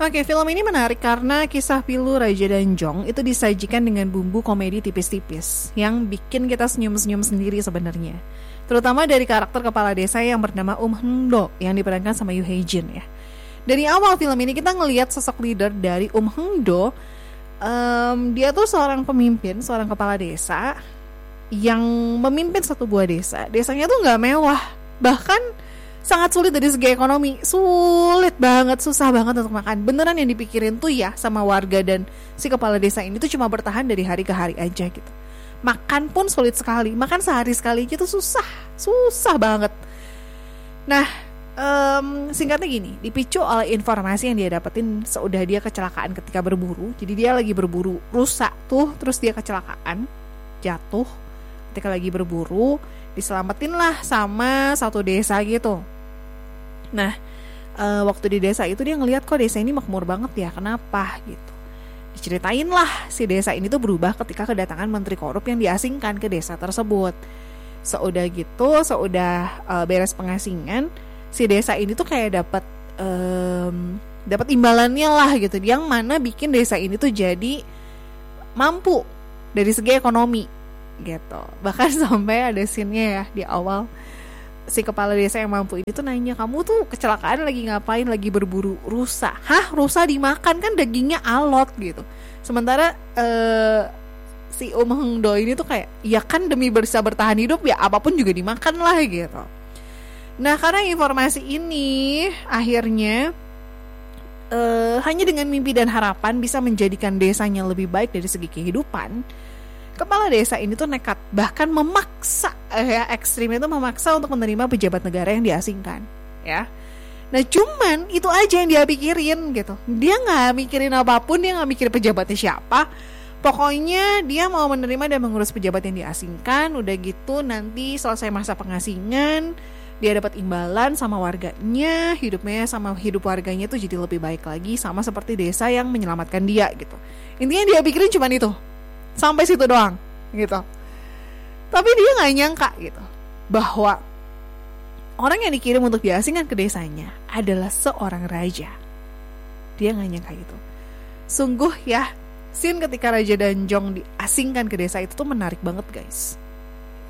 Oke, film ini menarik karena kisah pilu Raja Danjong itu disajikan dengan bumbu komedi tipis-tipis yang bikin kita senyum-senyum sendiri sebenarnya. Terutama dari karakter kepala desa yang bernama Heng Do yang diperankan sama Yoo Hae Jin ya. Dari awal film ini kita ngelihat sosok leader dari Heng Do. Dia tuh seorang pemimpin, seorang kepala desa yang memimpin satu buah desa. Desanya tuh nggak mewah, bahkan sangat sulit dari segi ekonomi. Sulit banget, susah banget untuk makan. Beneran yang dipikirin tuh ya sama warga dan si kepala desa ini tuh cuma bertahan dari hari ke hari aja gitu. Makan pun sulit sekali, makan sehari sekali aja tuh susah banget. Nah, singkatnya gini, dipicu oleh informasi yang dia dapetin seudah dia kecelakaan ketika berburu. Jadi dia lagi berburu rusa tuh, terus dia kecelakaan, jatuh ketika lagi berburu, diselamatin lah sama satu desa gitu. Nah, waktu di desa itu dia ngeliat kok desa ini makmur banget ya, kenapa gitu. Diceritain lah si desa ini tuh berubah ketika kedatangan menteri korup yang diasingkan ke desa tersebut. Seudah beres pengasingan, si desa ini tuh kayak dapat imbalannya lah gitu, yang mana bikin desa ini tuh jadi mampu dari segi ekonomi gitu. Bahkan sampai ada scene-nya ya di awal, si kepala desa yang mampu ini tuh nanya, kamu tuh kecelakaan lagi ngapain? Lagi berburu rusa. Hah, rusa dimakan, kan dagingnya alot gitu. Sementara si Heng Do ini tuh kayak, ya kan demi bisa bertahan hidup ya apapun juga dimakan lah gitu. Nah, karena informasi ini akhirnya hanya dengan mimpi dan harapan bisa menjadikan desanya lebih baik dari segi kehidupan, kepala desa ini tuh nekat, bahkan memaksa, ekstrimnya itu memaksa untuk menerima pejabat negara yang diasingkan, ya. Nah, cuman itu aja yang dia pikirin gitu. Dia nggak mikirin apapun, dia nggak mikirin pejabatnya siapa. Pokoknya dia mau menerima dan mengurus pejabat yang diasingkan. Udah gitu nanti selesai masa pengasingan, dia dapat imbalan sama warganya, hidupnya sama hidup warganya tuh jadi lebih baik lagi, sama seperti desa yang menyelamatkan dia gitu. Intinya dia pikirin cuma itu. Sampai situ doang gitu. Tapi dia gak nyangka gitu bahwa orang yang dikirim untuk diasingkan ke desanya adalah seorang raja. Dia gak nyangka itu. Sungguh ya, scene ketika Raja Danjong diasingkan ke desa itu tuh menarik banget guys.